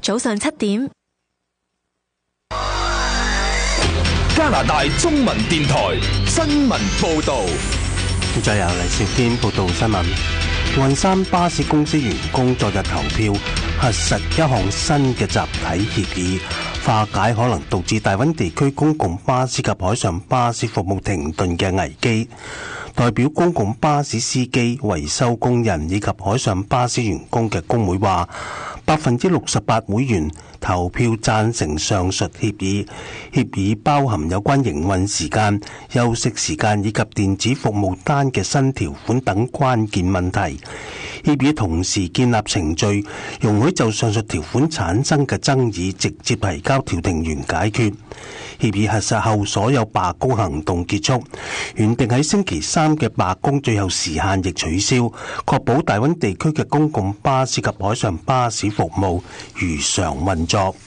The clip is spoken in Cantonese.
早上7點。 加拿大中文電台新聞報導。 再由黎少堅報道新聞。運山巴士公司員工昨日投票核實一項新嘅集體協議，化解可能導致大溫地區公共巴士及海上巴士服務停頓嘅危機。代表公共巴士司機、維修工人以及海上巴士員工嘅工會話，68%會員投票贊成上述協議。協議包含有關營運時間、休息時間以及電子服務單嘅新條款等關鍵問題。協議同時建立程序，容許就上述條款產生嘅爭議直接提交調停員解決。協議核實後，所有罷工行動結束，原定喺星期三嘅罷工最後時限亦取消，確保大溫地區嘅公共巴士及海上巴士服務如常運作。